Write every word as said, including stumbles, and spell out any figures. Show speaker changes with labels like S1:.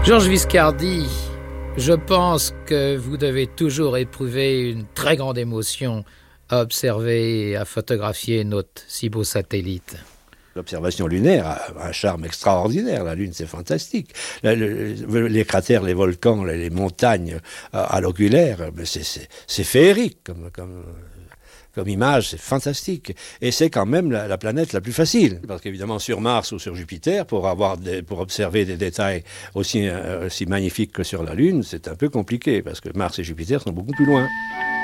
S1: Georges Viscardi, je pense que vous devez toujours éprouver une très grande émotion à observer et à photographier notre si beau satellite.
S2: L'observation lunaire a un charme extraordinaire. La Lune, c'est fantastique. Le, le, les cratères, les volcans, les montagnes à, à l'oculaire, c'est, c'est, c'est féerique comme, comme, comme image, c'est fantastique. Et c'est quand même la, la planète la plus facile. Parce qu'évidemment, sur Mars ou sur Jupiter, pour, avoir des, pour observer des détails aussi, aussi magnifiques que sur la Lune, c'est un peu compliqué, parce que Mars et Jupiter sont beaucoup plus loin.